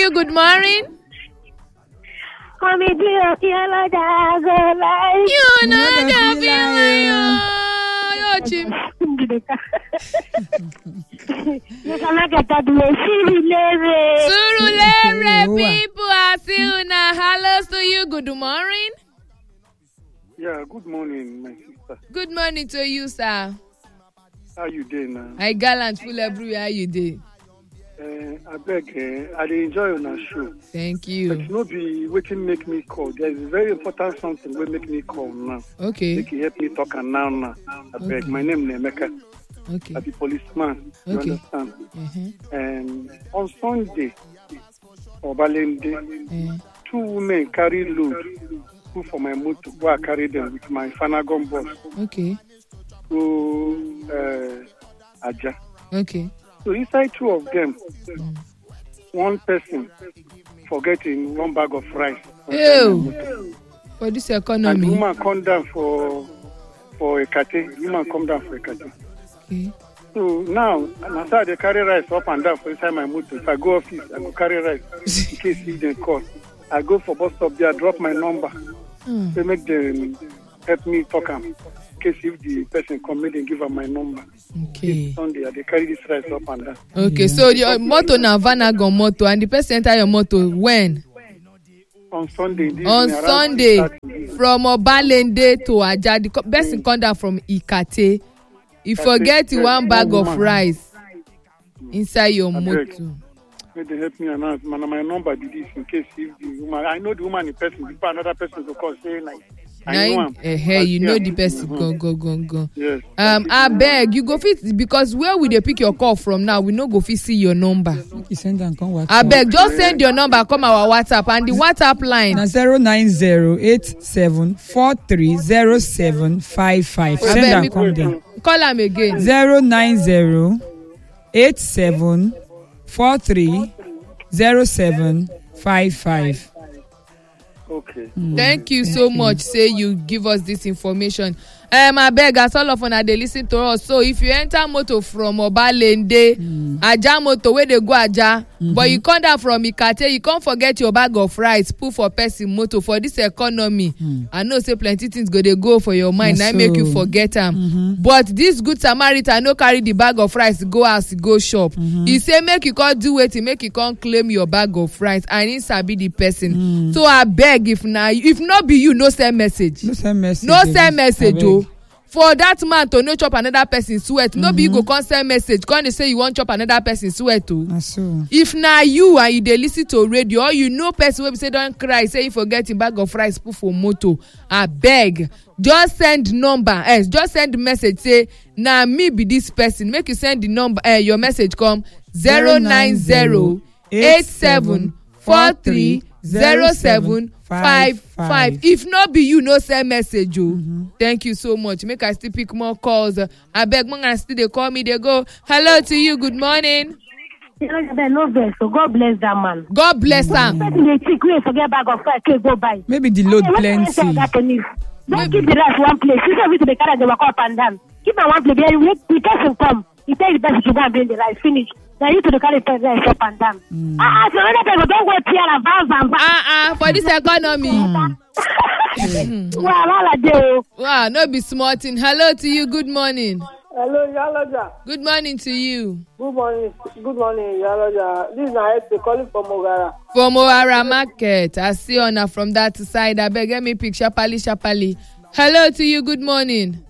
you. Good morning. You know that feeling. Surulere people are still now. Hello to you. Good morning. Yeah, good morning, my sister. Good morning to you, sir. How you doing now? I gallant full everywhere. How you doing? I beg, I enjoy your show. Thank you. But no be waiting make me call. There is very important something will make me call now. Okay. Make you help me talk and now. I beg. My name is Emeka. Okay. I'm the policeman. You understand? And on Sunday, Obalende, 2 women carry load. For my motor, where I carry them with my Fanagon bus. Okay. To Aja. Okay. So inside 2 of them, one person forgetting 1 bag of rice. Ew. For this economy. And the woman come down for Ekate. The woman come down for Ekate. Okay. So now, after they carry rice up and down for inside my motor. If I go office, I go carry rice in case if they call. I go for bus stop there, drop my number. They make them help me talk am. In case if the person come, make them give her my number. Okay. Sunday, they carry this rice up and down. Okay, so your motor na Vanagon motor, and the person enter your motor when? On Sunday. On Sunday, from Obalende to Aja, the person come down from Ikate. You forget 1 bag of rice inside your motor. May they help me announce my number be this in case if the woman, I know the woman in person, if another person will call say like I know him. You know the person go. Yes. I beg you go fit because where will they pick your call from now? We no go fit see your number. You send and come WhatsApp. I beg just send your number come our WhatsApp and the WhatsApp line. Na 09087430755. Send and come there. Call am again. 09087430755. Okay. Thank you so much. Say you give us this information. I beg as all of una dey listen to us. So if you enter motor from Obalende, Aja motor where they go Aja, but you come down from Ikate, you can't forget your bag of rice put for person motor for this economy. I know say plenty things go for your mind. Yes, I make you forget them. But this good Samaritan no carry the bag of rice go house go shop. He say make you can't do it, make you can't claim your bag of rice and he sabi the person. So I beg if not be you, no send message. No send message. No send message, oh. For that man to no chop another person sweat, no be you go come send message come dey say you wan chop another person sweat o. If na you and you dey listen to radio or you know person wey be say don cry say he forget him bag of rice put for motor, abeg just send number just send message say na me be this person, make you send the number your message come 09087430755. If not be you, no send message. Thank you so much. Make I still pick more calls. I beg man still they call me. They go hello to you. Good morning. So God bless that man. God bless him. Forget bag of rice, go buy. Maybe the load plenty. Don't keep the rice one place. You say to the car they walk up and down. Keep my one place. The person come. He tell the person to go and bring the rice. Finish. Now you to the carry rice up and down. So other people don't go here and bam. For this economy. Wow, no be smart thing. Hello to you. Good morning. Hello, Yaloja. Good morning to you. Good morning, Yaloja. This is Naete calling from Ogara. From Ogara Market. I see Ona from that side. I beg me pick Shapali. Hello to you. Good morning.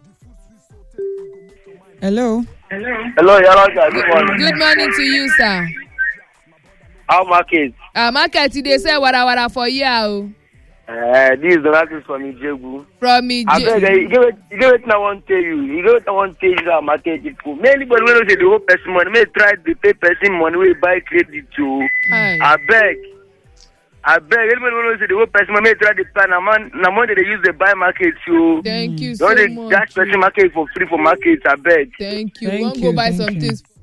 Hello, Yaloja. Good morning. Good morning to you, sir. How market? Market today say wara for you. This is the market from Ijebu. From Ijebu. I beg you get it I want tell you. You get it I want tell you that market people. Many people when say the whole person money, may try to pay person money we buy credit to. I beg. Anybody when say the whole person money, may try to plan. Na money they use the buy market to. Thank you so much. Don't they dash person market for free for market. I beg. Thank you. Won't go buy some things